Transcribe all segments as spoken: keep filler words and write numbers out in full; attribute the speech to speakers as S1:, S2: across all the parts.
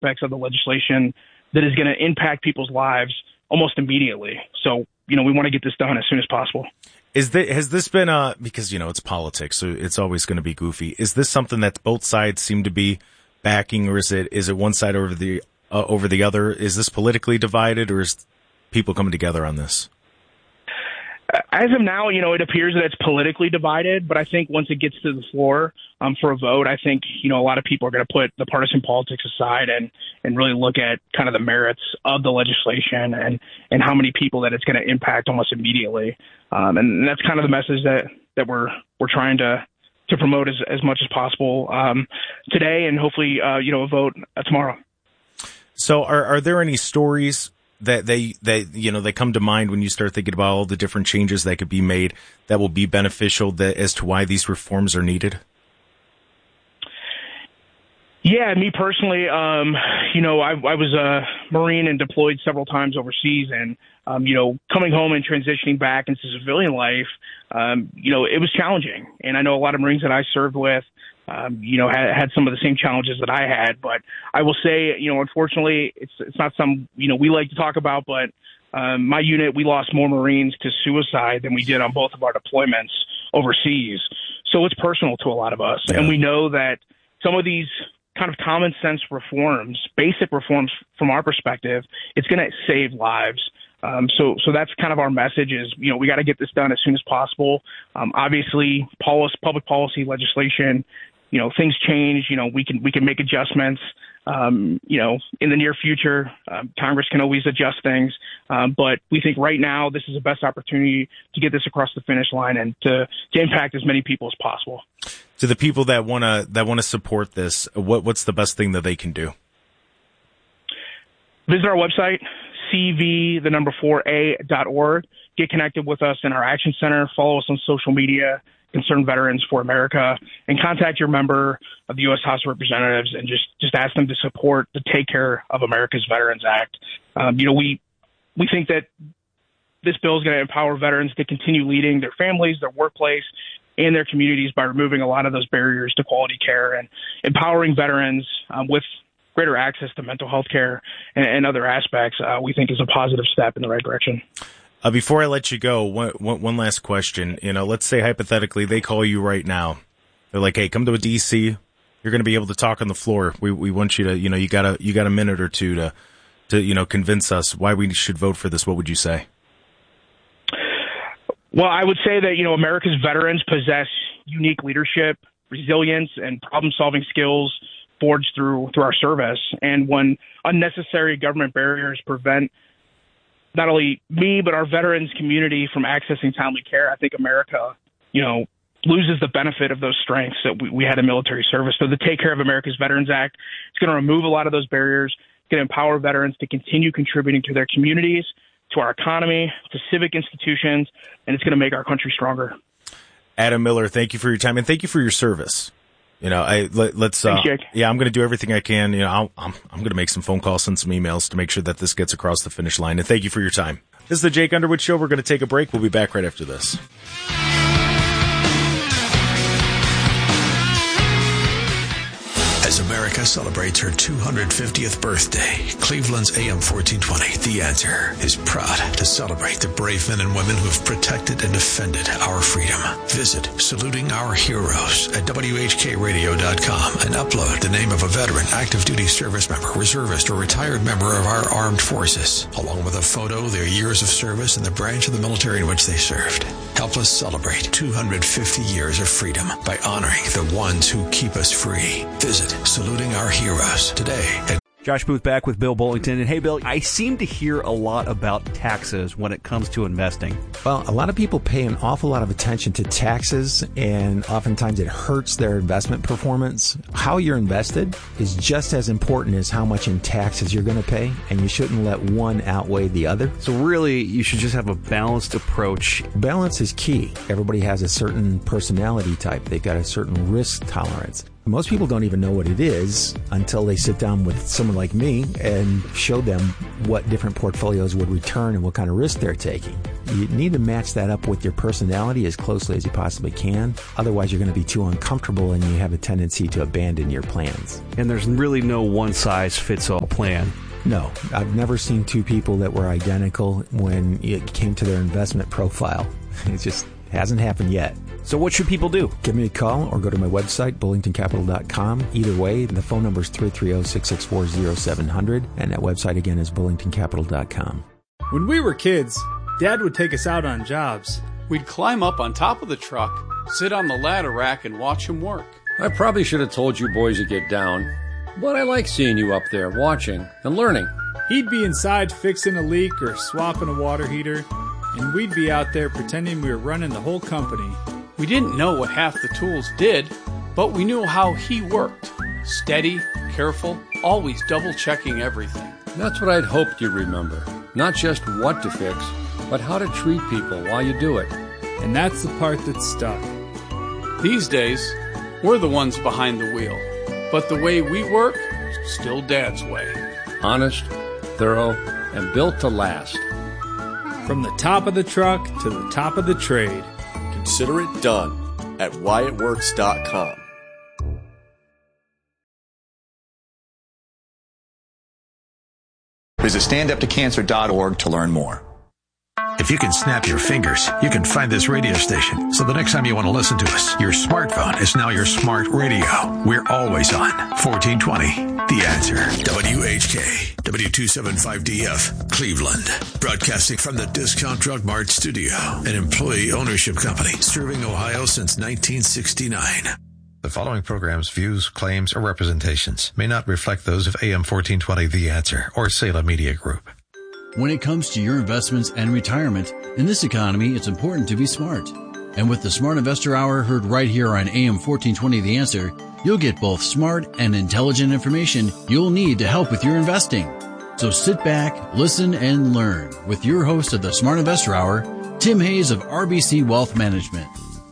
S1: aspects of the legislation that is going to impact people's lives almost immediately. So, you know, we want to get this done as soon as possible.
S2: Is that, has this been a, because, you know, it's politics, so it's always going to be goofy. Is this something that both sides seem to be backing, or is it, is it one side over the, uh, over the other? Is this politically divided, or is people coming together on this?
S1: As of now, you know, it appears that it's politically divided, but I think once it gets to the floor um, for a vote, I think, you know, a lot of people are going to put the partisan politics aside and, and really look at kind of the merits of the legislation and, and how many people that it's going to impact almost immediately. Um, and that's kind of the message that, that we're we're trying to, to promote as, as much as possible um, today, and hopefully, uh, you know, a vote uh, tomorrow.
S2: So are, are there any stories that they, that, you know, they come to mind when you start thinking about all the different changes that could be made that will be beneficial that, as to why these reforms are needed?
S1: Yeah, me personally, um, you know, I, I was a Marine and deployed several times overseas, and, um, you know, coming home and transitioning back into civilian life, um, you know, it was challenging. And I know a lot of Marines that I served with, Um, you know, had, had some of the same challenges that I had. But I will say, you know, unfortunately, it's it's not some, you know, we like to talk about, but um, my unit, we lost more Marines to suicide than we did on both of our deployments overseas. So it's personal to a lot of us. Yeah. And we know that some of these kind of common sense reforms, basic reforms from our perspective, it's going to save lives. Um, so, so that's kind of our message is, you know, we got to get this done as soon as possible. Um, obviously, policy, public policy legislation, you know, things change, you know, we can, we can make adjustments, um, you know, in the near future. Um, Congress can always adjust things. Um, but we think right now this is the best opportunity to get this across the finish line and to, to impact as many people as possible.
S2: To the people that want to, that want to support this, what, what's the best thing that they can do?
S1: Visit our website, C V, the number four A dot org. Get connected with us in our action center. Follow us on social media, Concerned Veterans for America, and contact your member of the U S House of Representatives and just, just ask them to support the Take Care of America's Veterans Act. Um, you know, we, we think that this bill is going to empower veterans to continue leading their families, their workplace, and their communities by removing a lot of those barriers to quality care and empowering veterans um, with greater access to mental health care and, and other aspects, uh, we think is a positive step in the right direction.
S2: Uh, before I let you go, one, one, one last question. You know, let's say hypothetically they call you right now. They're like, "Hey, come to a D C. You're going to be able to talk on the floor. We we want you to, you know, you got a you got a minute or two to, to you know, convince us why we should vote for this." What would you say?
S1: Well, I would say that, you know, America's veterans possess unique leadership, resilience, and problem-solving skills forged through through our service. And when unnecessary government barriers prevent not only me, but our veterans community from accessing timely care, I think America, you know, loses the benefit of those strengths that we, we had in military service. So the Take Care of America's Veterans Act is going to remove a lot of those barriers, going to empower veterans to continue contributing to their communities, to our economy, to civic institutions, and it's going to make our country stronger.
S2: Adam Miller, thank you for your time, and thank you for your service. You know, I let, let's. Uh,
S1: Thanks, Jake.
S2: Yeah, I'm going to do everything I can. You know, I'll, I'm I'm going to make some phone calls, send some emails to make sure that this gets across the finish line. And thank you for your time. This is the Jake Underwood Show. We're going to take a break. We'll be back right after this.
S3: As America celebrates her two hundred fiftieth birthday, Cleveland's A M fourteen twenty, The Answer, is proud to celebrate the brave men and women who have protected and defended our freedom. Visit Saluting Our Heroes at W H K radio dot com and upload the name of a veteran, active duty service member, reservist, or retired member of our armed forces, along with a photo, their years of service, and the branch of the military in which they served. Help us celebrate two hundred fifty years of freedom by honoring the ones who keep us free. Visit Saluting Our Heroes today at
S4: Josh Booth back with Bill Bullington. And hey, Bill, I seem to hear a lot about taxes when it comes to investing.
S5: Well, a lot of people pay an awful lot of attention to taxes, and oftentimes it hurts their investment performance. How you're invested is just as important as how much in taxes you're going to pay, and you shouldn't let one outweigh the other.
S4: So really, you should just have a balanced approach.
S5: Balance is key. Everybody has a certain personality type. They've got a certain risk tolerance. Most people don't even know what it is until they sit down with someone like me and show them what different portfolios would return and what kind of risk they're taking. you need to match that up with your personality as closely as you possibly can. Otherwise, you're going to be too uncomfortable and you have a tendency to abandon your plans.
S4: And there's really no one-size-fits-all plan.
S5: No, I've never seen two people that were identical when it came to their investment profile. It just hasn't happened yet.
S4: So what should people do?
S5: Give me a call or go to my website, bullington capital dot com. Either way, the phone number is three three zero, six six four, zero seven zero zero, and that website again is bullington capital dot com.
S6: When we were kids, Dad would take us out on jobs.
S7: We'd climb up on top of the truck, sit on the ladder rack, and watch him work.
S8: I probably should have told you boys to get down, but I like seeing you up there watching and learning.
S6: He'd be inside fixing a leak or swapping a water heater, and we'd be out there pretending we were running the whole company.
S7: We didn't know what half the tools did, but we knew how he worked. Steady, careful, always double-checking everything.
S8: That's what I'd hoped you'd remember. Not just what to fix, but how to treat people while you do it.
S6: And that's the part that stuck.
S7: These days, we're the ones behind the wheel. But the way we work, still Dad's way.
S8: Honest, thorough, and built to last.
S6: From the top of the truck to the top of the trade.
S9: Consider it done at wyatt works dot com.
S10: Visit stand up to cancer dot org to learn more.
S3: If you can snap your fingers, you can find this radio station. So the next time you want to listen to us, your smartphone is now your smart radio. We're always on. fourteen twenty, The Answer. W H K, W two seventy-five D F, Cleveland. Broadcasting from the Discount Drug Mart studio. An employee ownership company serving Ohio since nineteen sixty-nine. The following program's views, claims, or representations may not reflect those of A M fourteen twenty The Answer or Salem Media Group.
S11: When it comes to your investments and retirement, in this economy, it's important to be smart. And with the Smart Investor Hour heard right here on A M fourteen twenty The Answer, you'll get both smart and intelligent information you'll need to help with your investing. So sit back, listen, and learn with your host of the Smart Investor Hour, Tim Hayes of R B C Wealth Management.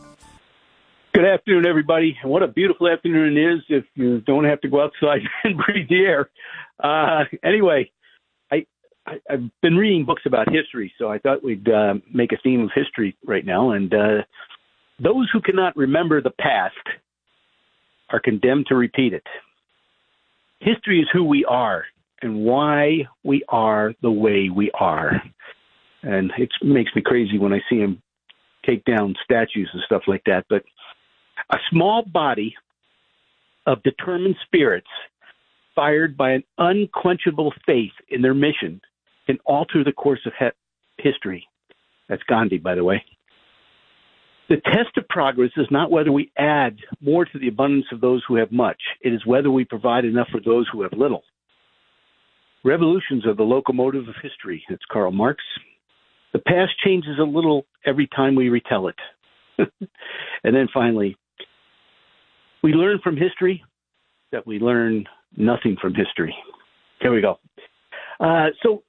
S12: Good afternoon, everybody. And what a beautiful afternoon it is if you don't have to go outside and breathe the air. Uh, anyway, I, I, I've been reading books about history, so I thought we'd uh, make a theme of history right now. And uh, those who cannot remember the past are condemned to repeat it. History is who we are and why we are the way we are. And it makes me crazy when I see him take down statues and stuff like that. But a small body of determined spirits fired by an unquenchable faith in their mission can alter the course of he- history. That's Gandhi, by the way. The test of progress is not whether we add more to the abundance of those who have much. It is whether we provide enough for those who have little. Revolutions are the locomotive of history. That's Karl Marx. The past changes a little every time we retell it. And then finally, we learn from history that we learn nothing from history. Here we go. Uh, so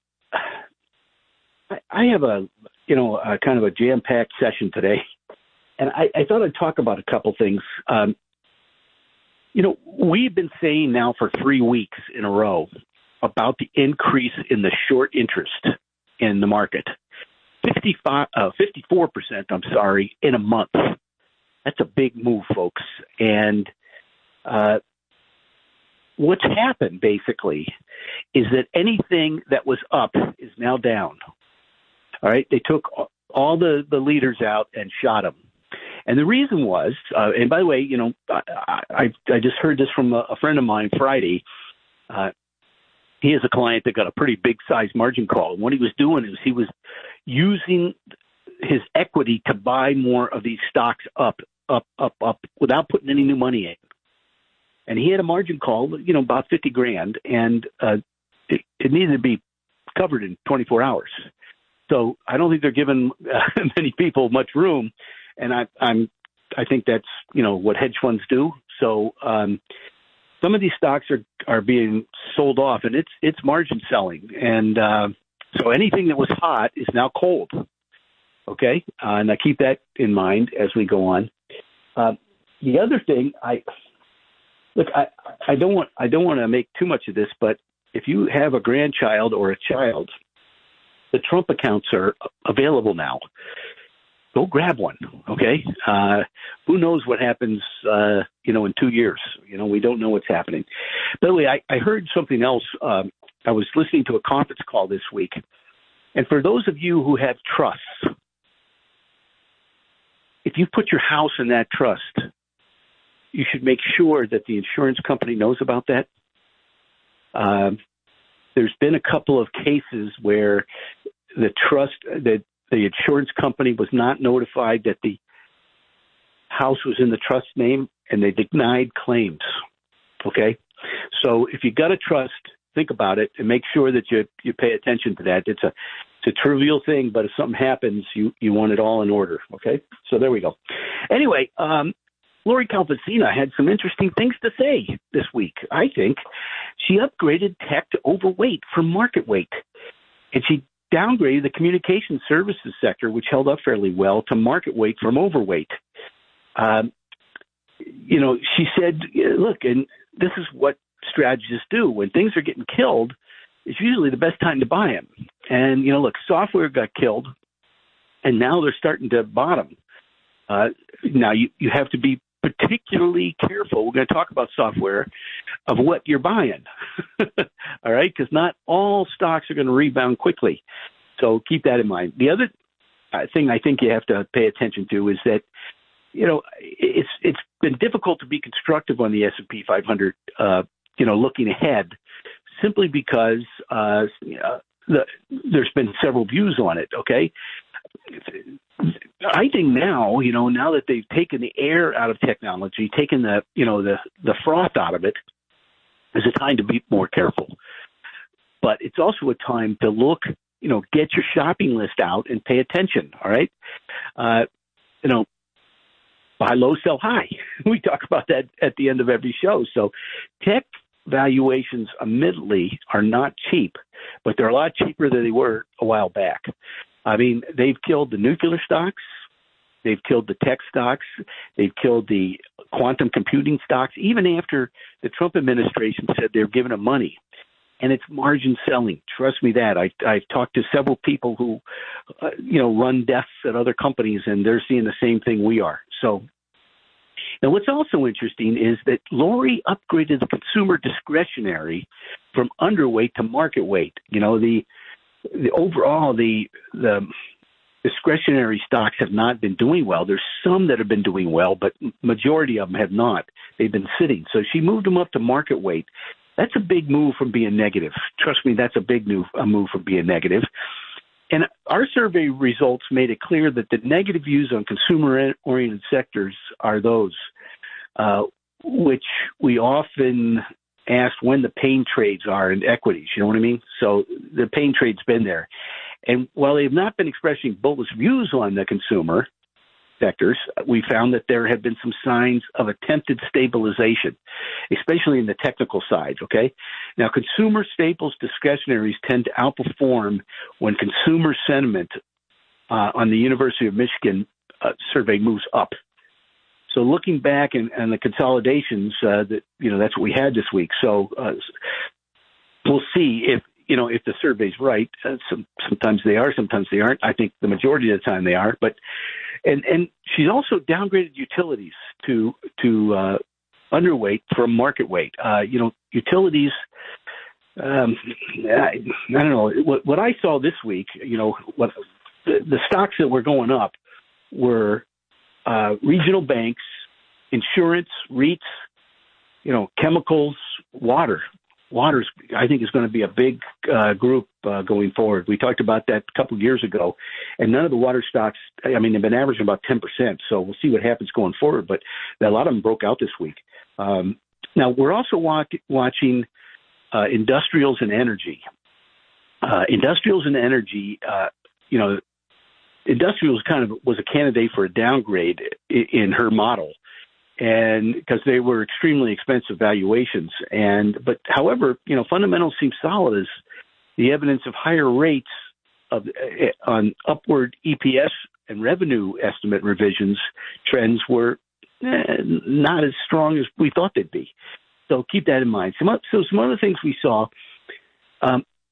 S12: I, I have a, you know, a kind of a jam-packed session today, and I, I thought I'd talk about a couple things. Um, you know, we've been saying now for three weeks in a row about the increase in the short interest in the market. fifty-five, uh, fifty-four percent, I'm sorry, in a month. That's a big move, folks. And uh, what's happened, basically, is that anything that was up is now down. All right? They took all the, the leaders out and shot them. And the reason was, uh, and by the way, you know, I, I, I just heard this from a, a friend of mine Friday. Uh, he has a client that got a pretty big-sized margin call. And what he was doing is he was using his equity to buy more of these stocks up, up, up, up, without putting any new money in. And he had a margin call, you know, about fifty grand, and uh, it, it needed to be covered in twenty-four hours. So I don't think they're giving uh, many people much room, and I, I'm, I think that's, you know, what hedge funds do. So um, some of these stocks are, are being sold off, and it's it's margin selling, and uh, so anything that was hot is now cold. Okay, uh, and I keep that in mind as we go on. Uh, the other thing, I look, I, I don't want I don't want to make too much of this, but if you have a grandchild or a child the Trump accounts are available now. Go grab one, okay? Uh, who knows what happens, uh, you know, in two years? You know, we don't know what's happening. By the way, I, I heard something else. Um, I was listening to a conference call this week. And for those of you who have trusts, if you put your house in that trust, you should make sure that the insurance company knows about that. Um, there's been a couple of cases where the trust, that the insurance company was not notified that the house was in the trust name, and they denied claims. Okay? So if you got a trust, think about it and make sure that you, you pay attention to that. It's a it's a trivial thing, but if something happens, you, you want it all in order. Okay? So there we go. Anyway, um, Lori Calvasina had some interesting things to say this week, I think. She upgraded tech to overweight from market weight, and she downgraded the communication services sector, which held up fairly well, to market weight from overweight. Um, you know, she said, look, and this is what strategists do. When things are getting killed, it's usually the best time to buy them. And, you know, look, software got killed, and now they're starting to bottom. Uh, now, you, you have to be particularly careful. We're going to talk about software, of what you're buying. All right? Because not all stocks are going to rebound quickly. So keep that in mind. The other uh, thing I think you have to pay attention to is that, you know, it's it's been difficult to be constructive on the S and P five hundred, uh, you know, looking ahead, simply because uh, the, there's been several views on it, okay? I think now, you know, now that they've taken the air out of technology, taken the, you know, the, the froth out of it, is a time to be more careful. But it's also a time to look, you know, get your shopping list out and pay attention, all right? Uh, you know, buy low, sell high. We talk about that at the end of every show. So tech valuations, admittedly, are not cheap, but they're a lot cheaper than they were a while back. I mean, they've killed the nuclear stocks. They've killed the tech stocks. They've killed the quantum computing stocks, even after the Trump administration said they're giving them money. And it's margin selling. Trust me that. I, I've talked to several people who, uh, you know, run desks at other companies, and they're seeing the same thing we are. So now what's also interesting is that Lori upgraded the consumer discretionary from underweight to market weight. You know, the the overall, the the discretionary stocks have not been doing well. There's some that have been doing well, but majority of them have not. They've been sitting. So she moved them up to market weight. That's a big move from being negative. Trust me, that's a big move, a move from being negative. And our survey results made it clear that the negative views on consumer-oriented sectors are those uh, which we often ask when the pain trades are in equities. You know what I mean? So the pain trade's been there. And while they have not been expressing bullish views on the consumer sectors, we found that there have been some signs of attempted stabilization, especially in the technical side, okay? Now, consumer staples discretionaries tend to outperform when consumer sentiment uh, on the University of Michigan uh, survey moves up. So looking back and, and the consolidations, uh, that you know, that's what we had this week. So uh, we'll see if, you know, if the survey's right. Uh, some, sometimes they are, sometimes they aren't. I think the majority of the time they are. But and and she's also downgraded utilities to to uh, underweight from market weight. Uh, you know, utilities. Um, I, I don't know what, what I saw this week. You know, what the, the stocks that were going up were uh, regional banks, insurance, REITs, you know, chemicals, water. Water's, I think, is going to be a big uh, group uh, going forward. We talked about that a couple of years ago, and none of the water stocks, I mean, they've been averaging about ten percent, so we'll see what happens going forward, but a lot of them broke out this week. Um, now, we're also watch, watching uh, industrials and energy. Uh, industrials and energy, uh, you know, industrials kind of was a candidate for a downgrade in, in her model. And because they were extremely expensive valuations, and but however, you know, fundamentals seem solid as the evidence of higher rates of uh, on upward E P S and revenue estimate revisions trends were eh, not as strong as we thought they'd be. So keep that in mind. Some, so some other things we saw. Um,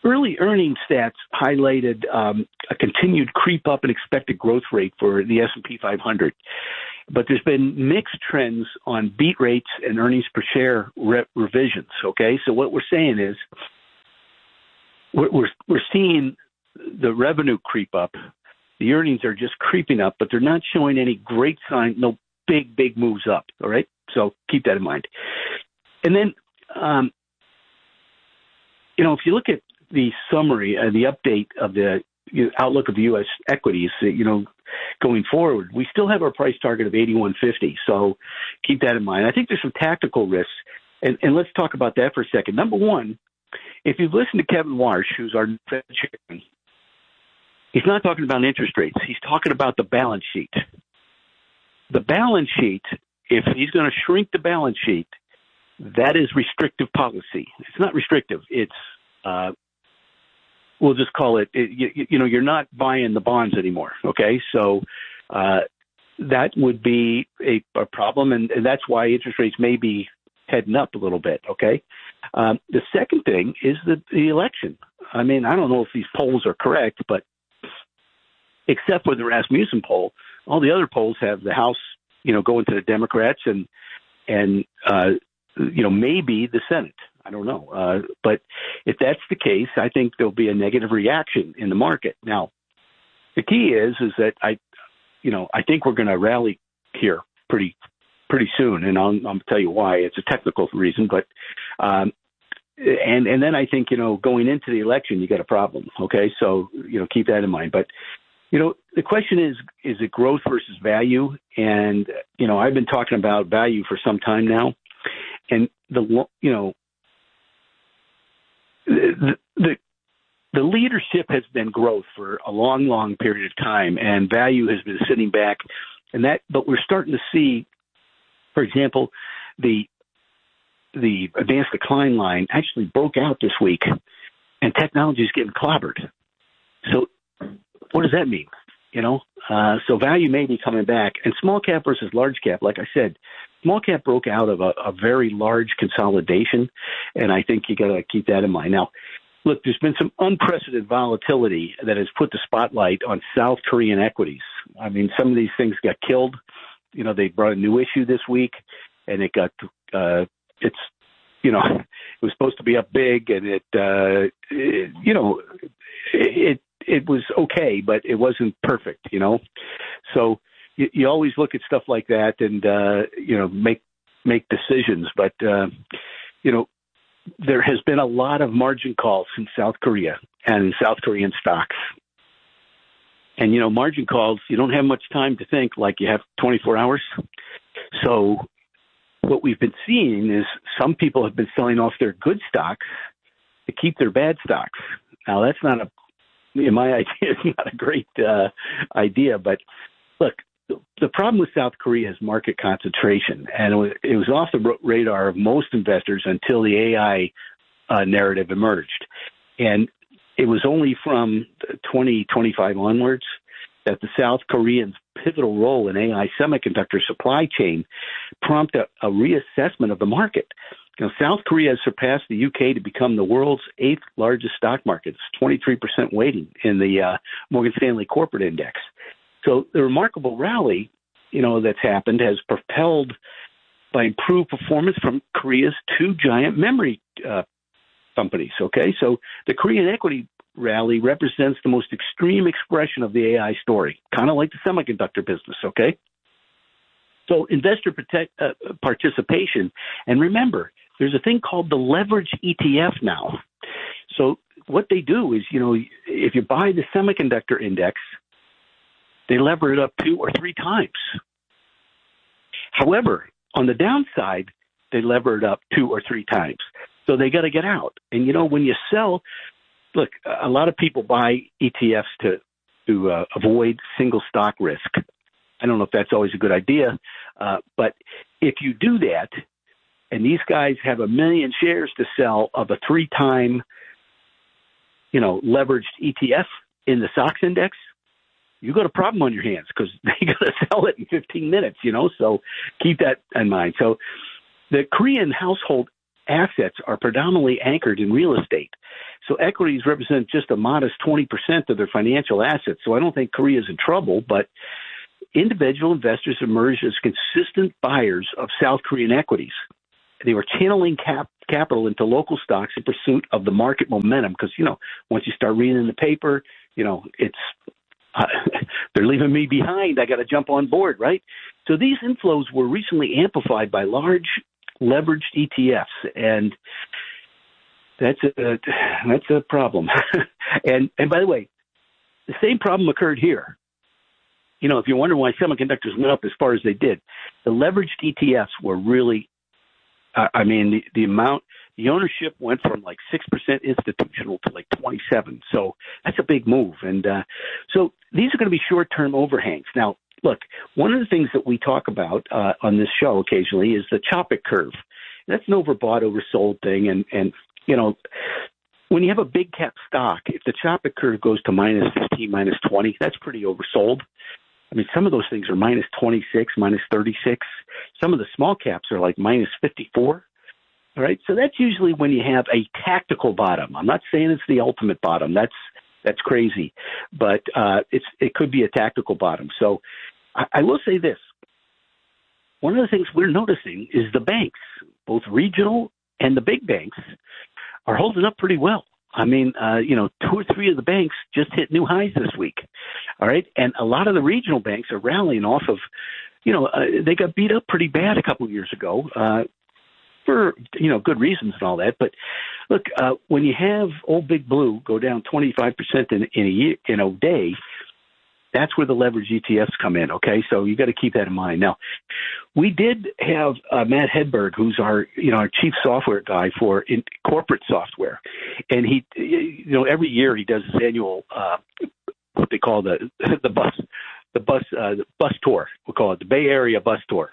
S12: early earnings stats highlighted um, a continued creep up in expected growth rate for the S and P five hundred. But there's been mixed trends on beat rates and earnings per share re- revisions, okay? So what we're saying is we're, we're, we're seeing the revenue creep up. The earnings are just creeping up, but they're not showing any great sign, no big, big moves up, all right? So keep that in mind. And then, um, you know, if you look at the summary, uh, the update of the you know, outlook of the U S equities, uh, you know, going forward, we still have our price target of eighty-one fifty. So keep that in mind. I think there's some tactical risks, and, and let's talk about that for a second. Number one, if you've listened to Kevin Warsh, who's our Fed chairman, he's not talking about interest rates. He's talking about the balance sheet. The balance sheet, if he's going to shrink the balance sheet, that is restrictive policy. It's not restrictive. It's, uh, we'll just call it, it you, you know, you're not buying the bonds anymore. Okay. So, uh, that would be a, a problem. And, and that's why interest rates may be heading up a little bit. Okay. Um, the second thing is the, the election. I mean, I don't know if these polls are correct, but except for the Rasmussen poll, all the other polls have the House, you know, going to the Democrats and, and, uh, you know, maybe the Senate. I don't know. Uh, but if that's the case, I think there'll be a negative reaction in the market. Now, the key is, is that I, you know, I think we're going to rally here pretty, pretty soon. And I'll, I'll tell you why. It's a technical reason, but, um, and, and then I think, you know, going into the election, you got a problem. Okay. So, you know, keep that in mind. But, you know, the question is, is it growth versus value? And, you know, I've been talking about value for some time now. And the, you know, the, the, the leadership has been growth for a long, long period of time, and value has been sitting back. And that, but we're starting to see, for example, the, the advanced decline line actually broke out this week, and technology is getting clobbered. So what does that mean? You know, uh, so value may be coming back, and small cap versus large cap. Like I said, small cap broke out of a, a very large consolidation, and I think you got to keep that in mind. Now, look, there's been some unprecedented volatility that has put the spotlight on South Korean equities. I mean, some of these things got killed. You know, they brought a new issue this week, and it got uh, it's you know, it was supposed to be up big, and it, uh, it you know, it. It was okay, but it wasn't perfect, you know? So you, you always look at stuff like that and, uh, you know, make, make decisions. But, uh, you know, there has been a lot of margin calls in South Korea and South Korean stocks. And, you know, margin calls, you don't have much time to think like you have twenty-four hours. So what we've been seeing is some people have been selling off their good stocks to keep their bad stocks. Now, that's not a In my idea, it's not a great uh, idea, but look, the problem with South Korea is market concentration, and it was, it was off the radar of most investors until the A I uh, narrative emerged. And it was only from twenty twenty-five onwards that the South Koreans' pivotal role in A I semiconductor supply chain prompted a, a reassessment of the market. You know, South Korea has surpassed the U K to become the world's eighth largest stock market. It's twenty-three percent weighting in the uh, Morgan Stanley Corporate Index. So the remarkable rally, you know, that's happened has propelled by improved performance from Korea's two giant memory uh, companies. Okay, so the Korean equity rally represents the most extreme expression of the A I story, kind of like the semiconductor business. Okay, so investor protect, uh, participation, and remember, there's a thing called the leverage E T F now. So what they do is, you know, if you buy the semiconductor index, they lever it up two or three times. However, on the downside, they lever it up two or three times. So they got to get out. And, you know, when you sell, look, a lot of people buy E T Fs to, to uh, avoid single stock risk. I don't know if that's always a good idea, uh, but if you do that, and these guys have a million shares to sell of a three-time, you know, leveraged E T F in the S O X index, you got a problem on your hands because they got to sell it in fifteen minutes, you know, so keep that in mind. So the Korean household assets are predominantly anchored in real estate. So equities represent just a modest twenty percent of their financial assets. So I don't think Korea is in trouble, but individual investors emerged as consistent buyers of South Korean equities. They were channeling cap- capital into local stocks in pursuit of the market momentum because, you know, once you start reading in the paper, you know, it's uh, they're leaving me behind. I got to jump on board, right? So these inflows were recently amplified by large leveraged E T Fs, and that's a that's a problem. and and by the way, the same problem occurred here. You know, if you wonder why semiconductors went up as far as they did, the leveraged E T Fs were really, uh, I mean, the, the amount, the ownership went from like six percent institutional to like twenty-seven. So that's a big move. And uh, so these are going to be short-term overhangs. Now, look, one of the things that we talk about uh, on this show occasionally is the Chopik curve. That's an overbought, oversold thing. And, and, you know, when you have a big cap stock, if the Chopik curve goes to minus fifteen, minus twenty, that's pretty oversold. I mean, some of those things are minus twenty-six, minus thirty-six. Some of the small caps are like minus fifty-four. All right. So that's usually when you have a tactical bottom. I'm not saying it's the ultimate bottom. That's that's crazy. But uh, it's it could be a tactical bottom. So I, I will say this. One of the things we're noticing is the banks, both regional and the big banks, are holding up pretty well. I mean, uh, you know, two or three of the banks just hit new highs this week. All right. And a lot of the regional banks are rallying off of, you know, uh, they got beat up pretty bad a couple of years ago uh, for, you know, good reasons and all that. But look, uh, when you have Old Big Blue go down twenty-five percent in, in a year, in a day, that's where the leverage E T Fs come in. Okay. So you got to keep that in mind. Now, we did have uh, Matt Hedberg, who's our, you know, our chief software guy for in corporate software. And he, you know, every year he does his annual, uh, what they call the, the bus, the bus, uh, the bus tour. We'll call it the Bay Area bus tour.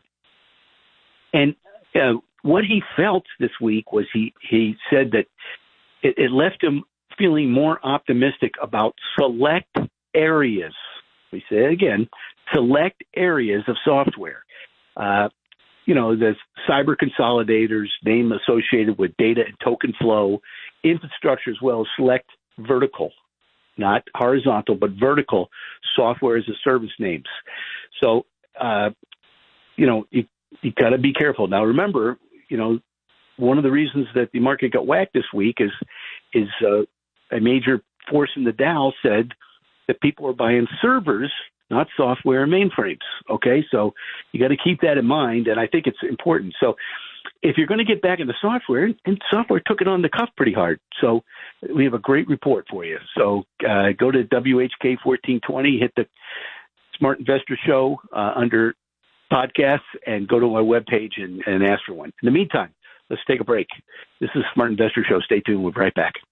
S12: And uh, what he felt this week was he, he said that it, it left him feeling more optimistic about select areas. We say it again, select areas of software. Uh, you know, the cyber consolidators, name associated with data and token flow, infrastructure as well as select vertical, not horizontal, but vertical software as a service names. So, uh, you know, you, you got to be careful. Now, remember, you know, one of the reasons that the market got whacked this week is, is uh, a major force in the Dow said that people are buying servers, not software and mainframes. Okay, so you got to keep that in mind, and I think it's important. So if you're going to get back into software, and software took it on the cuff pretty hard, so we have a great report for you. So uh, go to W H K fourteen twenty, hit the Smart Investor Show uh, under podcasts, and go to our webpage and, and ask for one. In the meantime, let's take a break. This is Smart Investor Show. Stay tuned. We'll be right back.